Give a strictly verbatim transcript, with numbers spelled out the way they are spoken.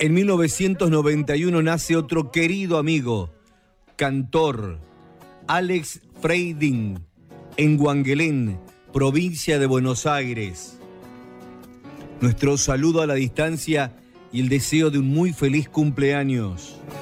En mil novecientos noventa y uno nace otro querido amigo, cantor, Alex Freiding, en Guanguelén, provincia de Buenos Aires. Nuestro saludo a la distancia y el deseo de un muy feliz cumpleaños.